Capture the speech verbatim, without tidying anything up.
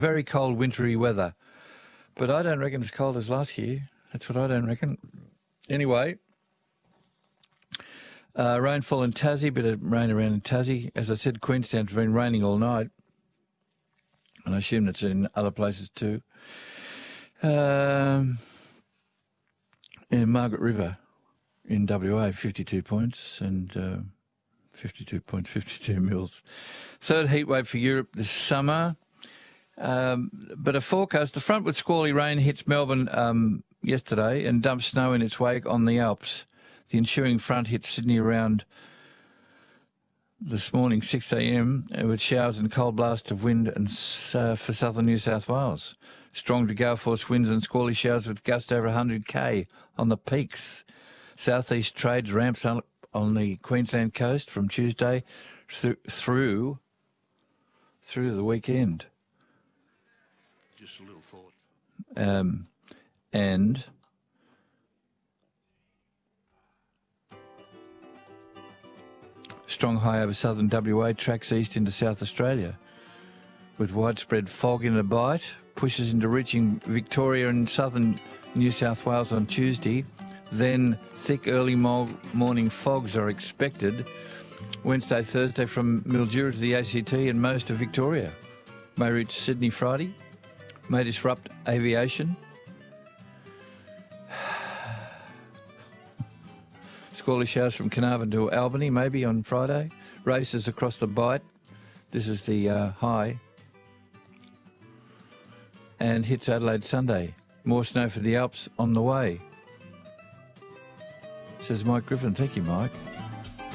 Very cold, wintry weather. But I don't reckon it's cold as last year. That's what I don't reckon. Anyway, uh, rainfall in Tassie, bit of rain around in Tassie. As I said, Queenstown's been raining all night. And I assume it's in other places too. Um, in Margaret River in W A, fifty-two points and uh, fifty-two points, fifty-two mils. Third heatwave for Europe this summer. Um, but a forecast, the front with squally rain hits Melbourne um, yesterday and dumped snow in its wake on the Alps. The ensuing front hit Sydney around this morning, six a m, with showers and cold blast of wind and uh, for southern New South Wales. Strong to gale force winds and squally showers with gusts over one hundred k on the peaks. Southeast trades ramps up on the Queensland coast from Tuesday th- through through the weekend. Just a little thought. Um, and strong high over southern W A tracks east into South Australia with widespread fog in the bite, pushes into reaching Victoria and southern New South Wales on Tuesday. Then thick early mo- morning fogs are expected Wednesday, Thursday from Mildura to the A C T and most of Victoria. May reach Sydney Friday. May disrupt aviation. Squally showers from Carnarvon to Albany, maybe on Friday. Races across the Bight. This is the uh, high. And hits Adelaide Sunday. More snow for the Alps on the way. Says Mike Griffin. Thank you, Mike.